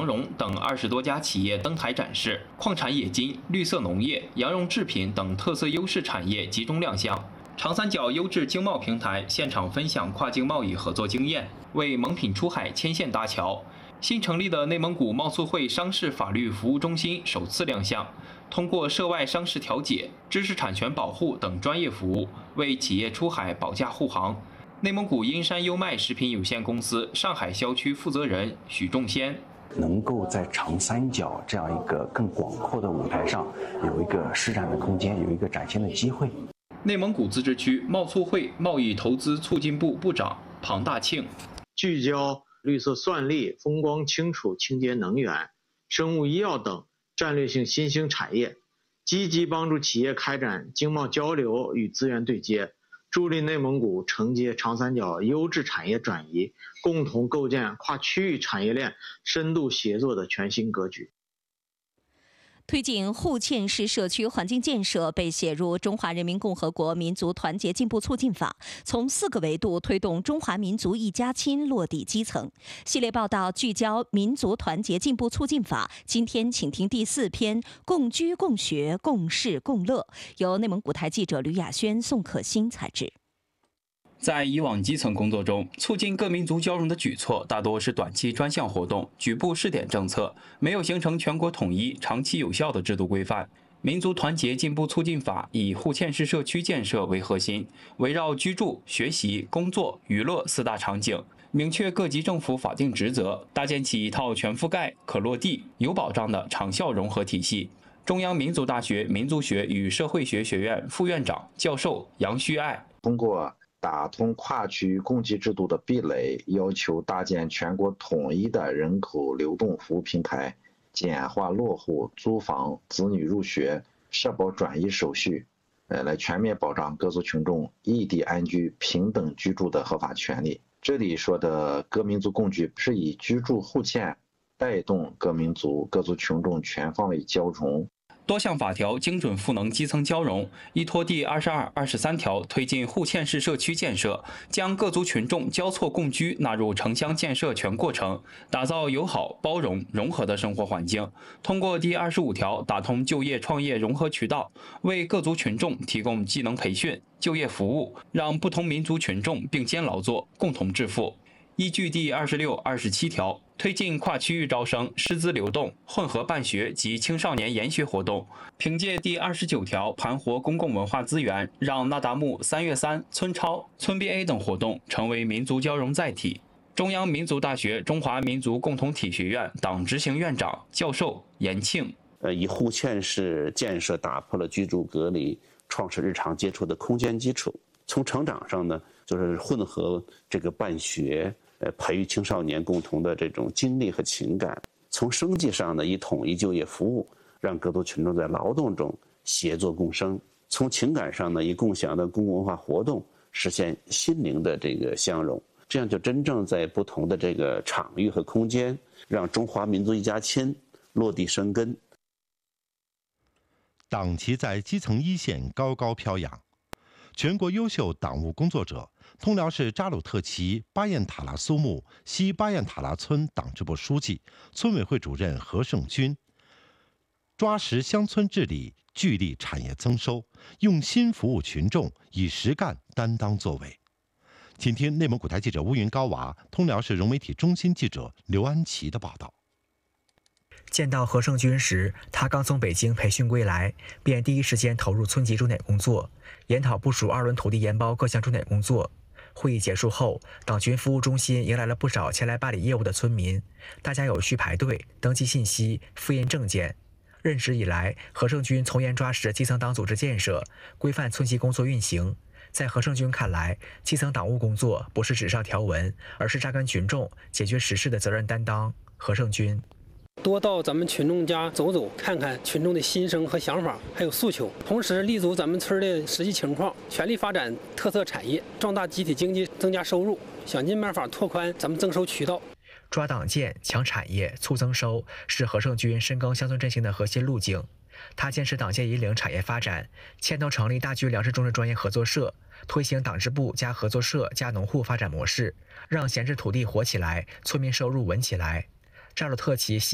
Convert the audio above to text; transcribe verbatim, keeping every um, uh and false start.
羊绒等二十多家企业登台展示，矿产冶金、绿色农业、羊绒制品等特色优势产业集中亮相。长三角优质经贸平台现场分享跨境贸易合作经验，为蒙品出海牵线搭桥。新成立的内蒙古贸促会商事法律服务中心首次亮相，通过涉外商事调解、知识产权保护等专业服务，为企业出海保驾护航。内蒙古阴山优麦食品有限公司上海销区负责人许仲先， 能够在长三角这样一个更广阔的舞台上有一个施展的空间，有一个展现的机会。 内蒙古自治区贸促会贸易投资促进部部长庞大庆， 聚焦绿色算力、风光清楚清洁能源、生物医药等战略性新兴产业，积极帮助企业开展经贸交流与资源对接，助力内蒙古承接长三角优质产业转移，共同构建跨区域产业链深度协作的全新格局。 推进户县市社区环境建设被写入《中华人民共和国民族团结进步促进法》，从四个维度推动中华民族一家亲落地基层。系列报道聚焦民族团结进步促进法，今天请听第四篇“共居共学共事共乐”，由内蒙古台记者吕亚轩、宋可欣采制。 在以往基层工作中，促进各民族交融的举措大多是短期专项活动、局部试点政策，没有形成全国统一、长期有效的制度规范。民族团结进步促进法以户县市社区建设为核心，围绕居住、学习、工作、娱乐四大场景，明确各级政府法定职责，搭建起一套全覆盖、可落地、有保障的长效融合体系。中央民族大学民族学与社会学学院副院长、教授杨旭爱通过打通跨区供给制度的壁垒，要求搭建全国统一的人口流动服务平台，简化落户、租房、子女入学、社保转移手续，呃，来全面保障各族群众异地安居、平等居住的合法权利。这里说的各民族共居，是以居住互鉴带动各民族、各族群众全方位交融。 多项法条精准赋能基层交融，依托第二十二、二十三条，推进户县市社区建设，将各族群众交错共居纳入城乡建设全过程，打造友好、包容、融合的生活环境。通过第二十五条，打通就业创业融合渠道，为各族群众提供技能培训、就业服务，让不同民族群众并肩劳作，共同致富。依据第二十六、二十七条，推进跨区域招生、师资流动、混合办学及青少年研学活动。凭借第二十九条，盘活公共文化资源，让那达慕、三月三、村超、村 B A 等活动成为民族交融载体。中央民族大学中华民族共同体学院党执行院长、教授严庆， 呃，以户县市建设打破了居住隔离，创设日常接触的空间基础。从成长上呢，就是混合这个办学。呃，培育青少年共同的这种经历和情感。从生计上呢，以统一就业服务，让各族群众在劳动中协作共生；从情感上呢，以共享的公共文化活动实现心灵的这个相融。这样就真正在不同的这个场域和空间，让中华民族一家亲落地生根。 党旗在基层一线高高飘扬，全国优秀党务工作者。通辽市扎鲁特旗巴彦塔拉苏木西巴彦塔拉村党支部书记、村委会主任何胜军，抓实乡村治理，聚力产业增收，用心服务群众，以实干担当作为。请听内蒙古台记者乌云高娃、通辽市融媒体中心记者刘安琪的报道。 见到何胜军时，他刚从北京培训归来，便第一时间投入村级重点工作，研讨部署二轮土地研包各项重点工作。会议结束后，党群服务中心迎来了不少前来办理业务的村民，大家有序排队登记信息、复印证件。任职以来，何胜军从严抓实基层党组织建设，规范村级工作运行。在何胜军看来，基层党务工作不是纸上条文，而是扎根群众、解决实事的责任担当。何胜军多到咱们群众家走走，看看群众的心声和想法，还有诉求，同时立足咱们村的实际情况，全力发展特色产业，壮大集体经济，增加收入，想尽办法拓宽咱们增收渠道。 抓党建、强产业、促增收，是何胜军深耕乡村振兴的核心路径。他坚持党建引领产业发展，牵头成立大局粮食种植专业合作社，推行党支部加合作社加农户发展模式，让闲置土地活起来，村民收入稳起来。扎鲁特旗